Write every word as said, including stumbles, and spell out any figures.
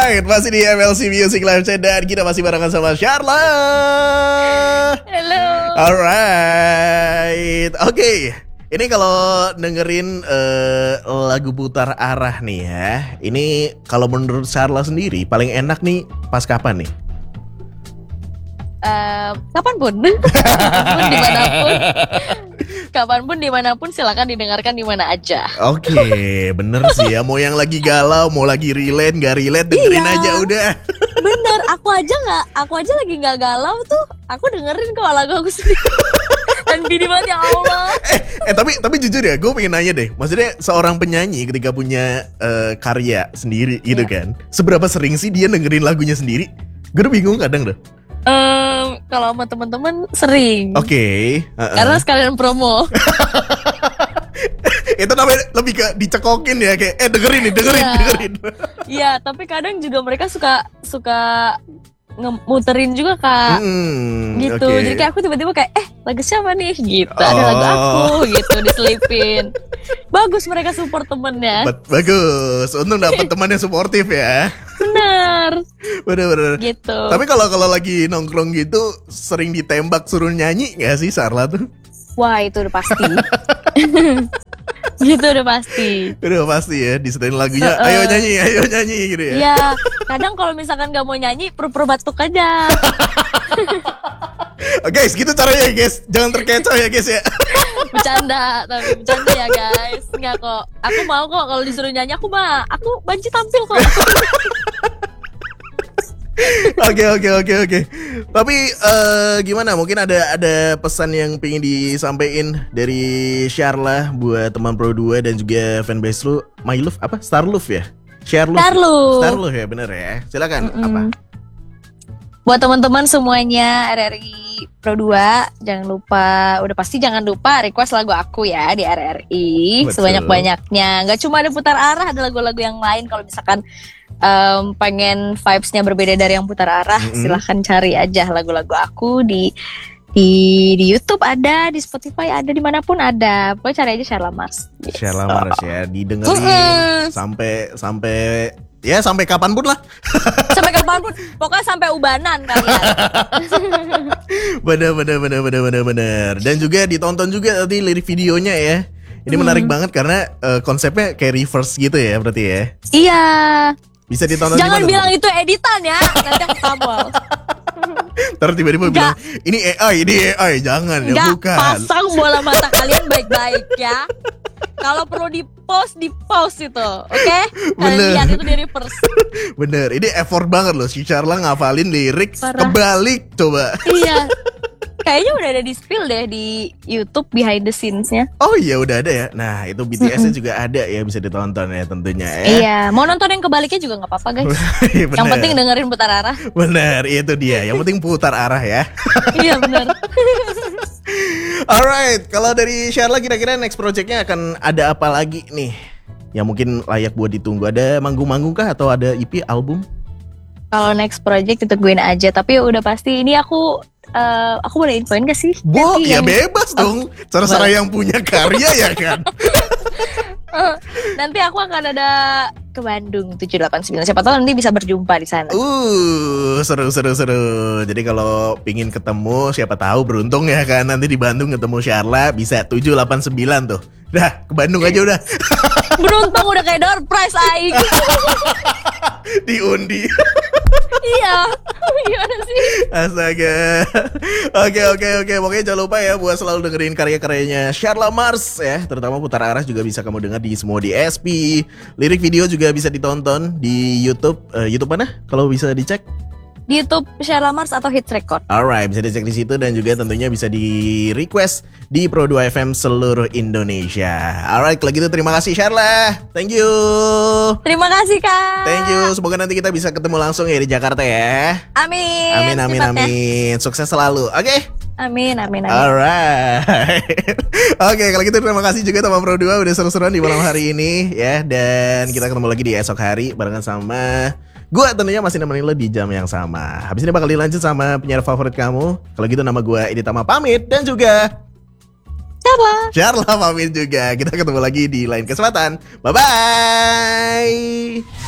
Alright, masih di M L C Music Live Chat dan kita masih barengan sama Sharla. Halo. Alright, oke. Okay. Ini kalau dengerin uh, lagu putar arah nih ya, ini kalau menurut Sharla sendiri paling enak nih pas kapan nih? Uh, kapanpun, kapanpun dimanapun, kapanpun dimanapun silakan didengarkan di mana aja. Oke, okay, bener sih ya. Mau yang lagi galau, mau lagi relate, nggak relate, dengerin iya, aja udah. Bener, aku aja nggak, aku aja lagi nggak galau tuh, aku dengerin kok lagu aku sendiri. Dan gini banget ya Allah. Eh, eh tapi tapi jujur ya, gue pengen nanya deh. Maksudnya seorang penyanyi ketika punya uh, karya sendiri gitu yeah. kan, seberapa sering sih dia dengerin lagunya sendiri? Gue bingung kadang deh. Um, kalau sama teman-teman sering. Oke. Okay. Uh-uh. Karena sekalian promo. Itu namanya lebih ke dicekokin ya, kayak eh dengerin nih, dengerin, yeah. dengerin. Iya, yeah, tapi kadang juga mereka suka suka ngemuterin juga kak, hmm, gitu. Okay. Jadi kayak aku tiba-tiba kayak eh lagu siapa nih gitu, oh. ada lagu aku gitu diselipin. Bagus mereka support temennya. Bagus, untung dapet teman yang suportif ya. Benar. Bener-bener. Gitu. Tapi kalau kalau lagi nongkrong gitu sering ditembak suruh nyanyi nggak sih Sharla tuh? Wah itu udah pasti. Gitu udah pasti. Udah pasti ya, disetelin lagunya, uh, uh, ayo nyanyi, ayo nyanyi gitu ya. Iya, kadang kalau misalkan gak mau nyanyi, pura-pura batuk aja. Oh, guys, gitu caranya guys, jangan terkecoh ya guys ya. Bercanda, tapi bercanda ya guys. Enggak kok, aku mau kok kalau disuruh nyanyi, aku mah, aku banci tampil kok. Oke oke oke oke. Tapi uh, gimana? Mungkin ada ada pesan yang pengen disampaikan dari Sharla buat teman Pro dua dan juga fanbase lu, My Love apa? Star Love ya? Share Love. Star Love. Star Love ya, bener ya. Silakan. Mm-mm. Apa? Buat teman-teman semuanya R R I Pro dua, jangan lupa, udah pasti jangan lupa request lagu aku ya di R R I. Betul. Sebanyak-banyaknya. Gak cuma ada putar arah, ada lagu-lagu yang lain. Kalau misalkan Um, pengen vibes-nya berbeda dari yang putar arah, mm-hmm. silahkan cari aja lagu-lagu aku di di di YouTube ada, di Spotify ada, dimanapun ada. Pokoknya cari aja Sharla Mars. Yes. Sharla Mars ya, didengerin mm-hmm. sampai sampai ya sampai kapanpun lah. Sampai kapanpun, pokoknya sampai ubanan kalian. Bener bener bener bener bener bener. Dan juga ditonton juga tadi lirik videonya ya. Ini hmm. menarik banget karena uh, konsepnya kayak reverse gitu ya berarti ya. Iya. Bisa ditonton. Jangan bilang itu editan ya, nanti aku tabol. Terus tiba-tiba bilang ini A I, ini A I, jangan ya, bukan. Pasang bola mata kalian baik-baik ya. Kalau perlu di post, di post itu, oke? Okay? Kalian lihat itu di reverse. Bener, ini effort banget loh si Sharla ngafalin lirik kebalik coba. Iya. Kayaknya udah ada di spill deh di YouTube behind the scenes-nya. Oh iya udah ada ya. Nah itu B T S-nya juga ada ya, bisa ditonton ya tentunya ya. Iya, mau nonton yang kebaliknya juga gak apa-apa guys. Yang penting dengerin putar arah. Bener, itu dia. Yang penting putar arah ya. Iya bener. Alright, kalau dari Sharla kira-kira next project-nya akan ada apa lagi nih? Yang mungkin layak buat ditunggu. Ada manggung-manggung kah atau ada E P, album? Kalau next project ditungguin aja. Tapi udah pasti ini aku Uh, aku boleh infoin gak sih? Bo, ya yang... bebas dong. Cara-cara yang punya karya ya kan. uh, Nanti aku akan ada ke Bandung tujuh delapan sembilan. Siapa tahu nanti bisa berjumpa di sana. Uh, seru seru seru. Jadi kalau pingin ketemu, siapa tahu beruntung ya kan, nanti di Bandung ketemu Sharla bisa tujuh delapan sembilan tuh. Dah, ke Bandung aja udah. Beruntung udah kayak door prize aing. Diundi. Iya. Gimana sih? Astaga. Oke oke oke. Pokoknya jangan lupa ya buat selalu dengerin karya-karyanya Sharla Mars ya. Terutama putar arah juga bisa kamu dengar di semua di S P. Lirik video juga bisa ditonton di YouTube. uh, YouTube mana? Kalau bisa dicek di YouTube Sharla Mars atau Hits Record. Alright, bisa dicek di situ dan juga tentunya bisa di request di Pro dua F M seluruh Indonesia. Alright, kalau gitu terima kasih Sharla. Thank you. Terima kasih Kak. Thank you. Semoga nanti kita bisa ketemu langsung ya di Jakarta ya. Amin. Amin amin Sifatnya. amin. Sukses selalu. Oke. Okay? Amin amin amin. Alright. Oke, okay, kalau gitu terima kasih juga teman Pro dua udah seru-seruan di malam hari ini ya, dan kita ketemu lagi di esok hari barengan sama gue tentunya masih nemenin lo di jam yang sama. Habis ini bakal dilanjut sama penyiar favorit kamu. Kalau gitu nama gue Edi Tama pamit. Dan juga Sharla Sharla pamit juga. Kita ketemu lagi di lain kesempatan. Bye-bye.